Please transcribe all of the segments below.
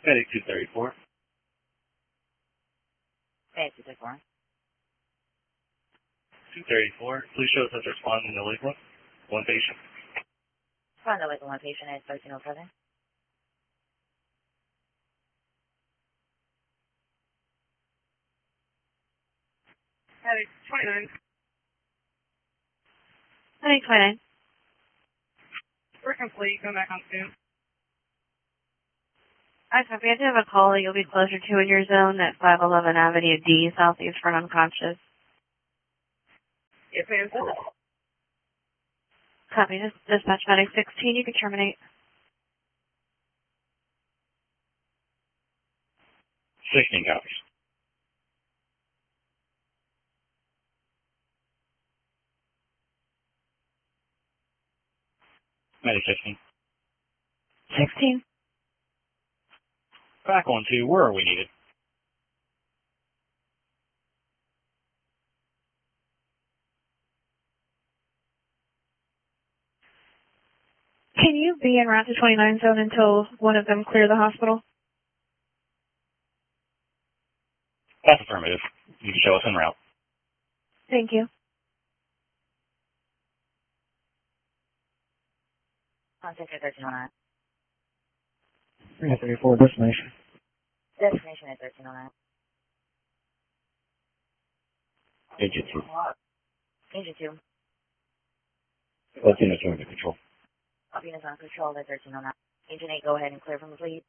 Medic 234. Medic 234. 234. Please show us as responding to Lakeland. One patient. Respond to Lakeland, one patient at 1307. Medic 29. Medic 29. We're complete. Come back on soon. Alright, so if you do have a call, you'll be closer to in your zone at 511 Avenue D, southeast for an unconscious. Yes, ma'am. Copy. Dispatch medic 16, you can terminate. 16 copies. Medic 16. 16. Back on 2. Where are we needed? Can you be en route to 29 zone until one of them clear the hospital? That's affirmative. You can show us en route. Thank you. Contact at 1309. 334 destination. Destination at 1309. Agent 2. Agent 2. Let's in the under control. Venus on control at 1309. Agent 8, go ahead and clear from the lead.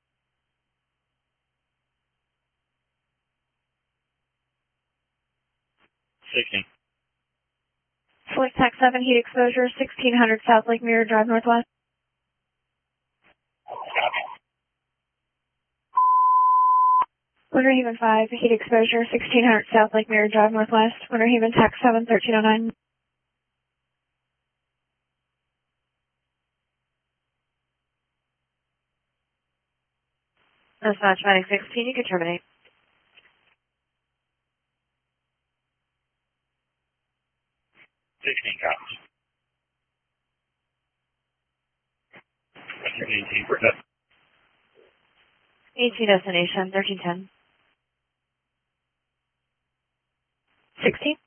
16. Select TAC 7, heat exposure, 1600 South Lake Mirror Drive Northwest. Copy. Winter Haven 5, heat exposure, 1600 South Lake Mirror Drive Northwest. Winter Haven TAC 7, 1309. Dispatch medic 16, you can terminate. 16 copies. Western 18 for 18 destination, 1310. 16?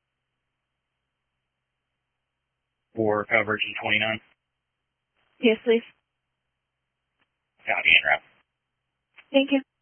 for coverage in 29. Yes, please. Copy and wrap. Thank you.